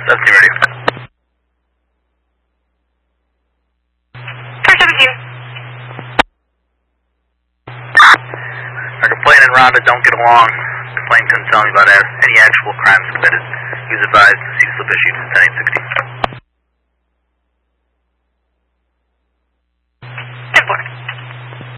17 radio. Car 17. Our complainant and Rhonda don't get along. Complainant couldn't tell me about any actual crimes committed. He was advised to see slip issued 10-860.